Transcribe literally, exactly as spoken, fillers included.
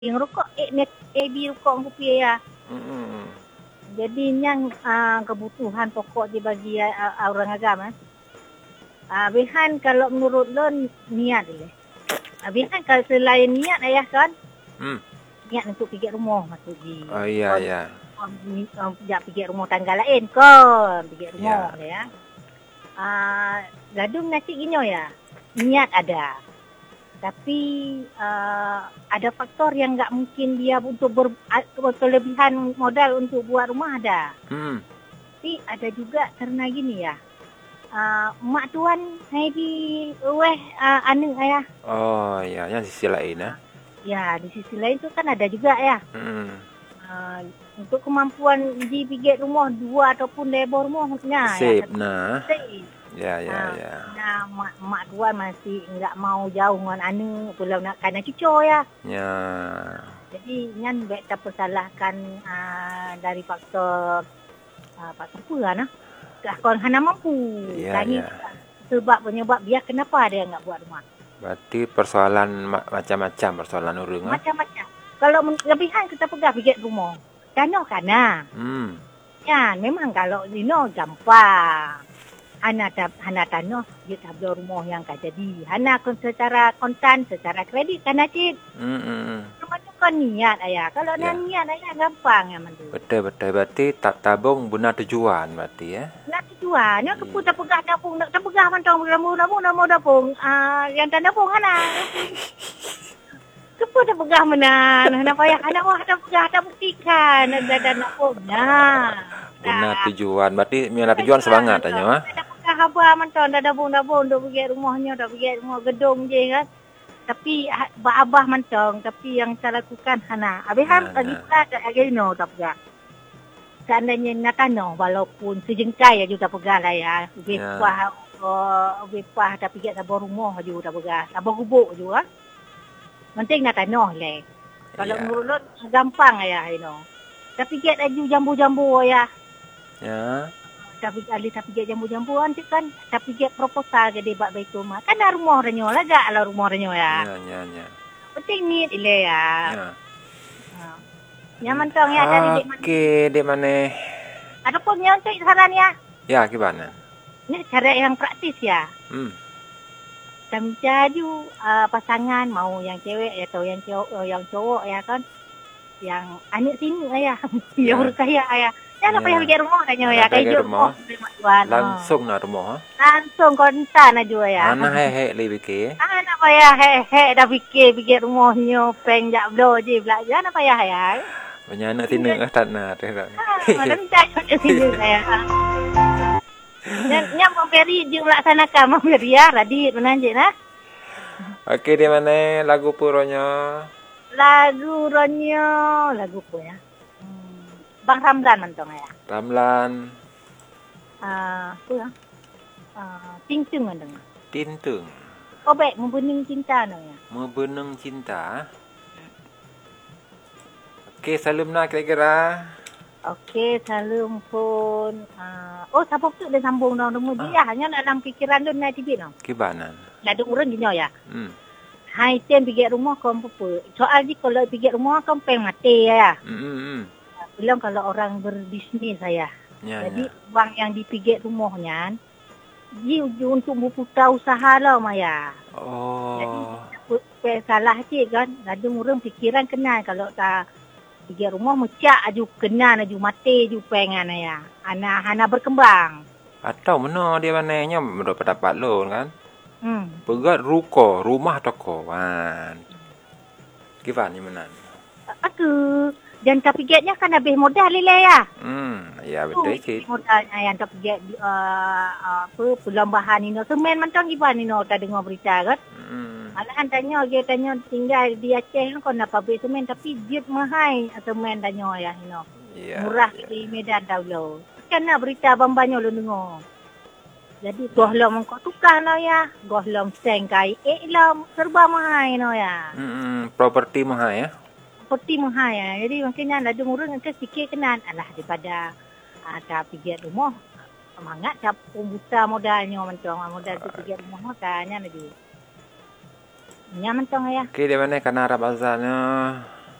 Yang rokok eh net A B rokok kopi ya. Hmm. Jadi yang uh, kebutuhan pokok dibagi uh, orang agama. Uh, Bihan kalau menurut lo niat le. Uh, Bihan kalau selain niat ayah kan. Hmm. Niat untuk pergi rumah maksud di. Oh iya ya. Um, ya pergi rumah tangga lain kan, pergi rumah ya. ya. Uh, gadung nasi gini ya. Niat ada. Tapi uh, ada faktor yang nggak mungkin dia untuk ber, kelebihan modal untuk buat rumah ada. Hmm. Tapi ada juga karena gini ya. Uh, mak tuan saya di weh uh, anu ayah. Oh iya, yang sisi lain ya. Ya di sisi lain tu kan ada juga ya. Hmm. Uh, untuk kemampuan di pigit rumah dua ataupun lebor rumahnya. Sip, ya, nah. Sip. Ya, ya, nah, ya. Nah, mak, mak tuan masih enggak mau jauh dengan anu pulau nak kena cucu ya. Ya. Jadi nyan baik tak persalahkan uh, dari faktor uh, faktor pula nah. Kau hana mampu. Ya, Tani ya. sebab penyebab dia kenapa dia enggak buat rumah. Berarti persoalan ma- macam-macam persoalan urung ah. Macam-macam. Kalau lebihan kita pegang pigit rumah. Tanah kana. Hmm. Ya, memang kalau dino gampang. Hana tak hana tanah dia tak beli rumah yang kan jadi. Hana kon secara kontan, secara kredit kan cik. Hmm. hmm. Cuma tu kan niat ayah. Kalau Ya. nak niat ayah gampang ya mantu. Betul, betul. Berarti tak tabung guna tujuan berarti ya. Nak tujuan, nak kepu tak pegah dapung, nak tak pegah mantong dapung dapung dapung dapung. Ah, yang tak dapung hana. Kepu tak pegah menan. Hana payah hana wah tak pegah tak buktikan ada ada dapung. Nah. Guna tujuan. Berarti mina tujuan semangat tanya mah. Haba mantong dah dabung-dabung dah pergi rumahnya, dah pergi rumah gedung je kan. Tapi abah mantong, tapi yang saya lakukan hana. Habis Nah, han lagi nah. pula tak lagi no tak pegah. Seandainya nak tanah walaupun sejengkai aja tak pegah lah ya. Lebih Ya. pah uh, lebih pah tak pergi tabur rumah aja tak pegah. Tabur gubuk aja. Penting nak tanah le. Kalau Ya. menurut lo gampang ya you know. Tapi get aju jambu-jambu ya. Ya. Tapi alih tapi get jambu-jambuan tu kan. Tapi get proposal ke debat baik rumah. Kan ada rumah renyo lah gak lah rumah renyo ya. Ya, ya, ya. Penting ni ile ya. Ya. Ha. Nyaman tong ya dari dek mana. Okey, di mana? Ada pun yang untuk saran ya. Ya, gimana? Ni cara yang praktis ya. Hmm. Kami jaju uh, pasangan mau yang cewek atau yang cowok uh, yang cowok ya kan. Yang anak sini ayah. Ya. Yang berkaya ayah. Jangan Ya. payah pergi rumah kan ya. Ada pergi Kayak rumah. rumah. Langsung nak rumah. Langsung kontan aja ya. Ana hehe li fikir. Ah, nak payah he-he dah fikir-fikir rumahnya peng jak blo je belajar nak payah ya. Banyak anak sini ah tak nak dah. Madam tak ada sini saya. Dan nyam memberi je melaksanakan memberi ya radit menanjik nah. Okey, di mana lagu puronya? Lagu ronyo, lagu apa ya? Hmm. Bang Ramlan mantong ya. Ramlan Ah, apa ya? Ah, Ting-ting mantong. Tintung. Oh baik, membening cinta no ya. Membenung cinta. Okey, salam nak kira-kira. Okey, salam pun. Uh, oh, sambung tu dah sambung dah nombor Ah. dia. Hanya nak dalam fikiran tu nak tibit no. Gimana? Ladung urang gini ya. Hmm. Hai tem pergi rumah kau apa? Soal ni kalau pergi rumah kau peng mati ya. Hmm. hmm, hmm. Bilang kalau orang berbisnes saya. Ya, Jadi ya. wang yang dipigit rumahnya dia untuk membuka usaha lah Maya. Oh. Jadi salah cik kan. Ladung urang fikiran kenal kalau tak pergi rumah mecak aju kenal aju mati aju pengan ya. Anak anak berkembang. Atau mana dia mananya menurut pendapat lo kan? Hmm. Pegat ruko, rumah toko. Kan. Gimana ni mana? Aku dan tapi getnya kan habis modal lele ya. Hmm, ya betul cik. Modalnya yang tapi get uh, apa perlambahan ini semen mantang gimana ni no tak dengar berita kan. Hmm. Malahan tanya dia tanya tinggal di Aceh kan kau nak pabrik semen tapi jet mahal semen tanya ya you know. Ya. Murah Ya. di Medan Daulau. Kan nak berita bambanya lu dengar. Jadi gohlong kau tukar no ya. Gohlong seng kai eh lah serba mahal no ya. Hmm, properti mahal ya. Seperti mahal ya. Jadi makanya ada murah nanti fikir kenan. Alah daripada ada pergi rumah. Semangat cap pembuka modalnya macam modal tu pergi rumah makanya lagi. Nya mentong ya. Okey, di mana kana Arab azalnya?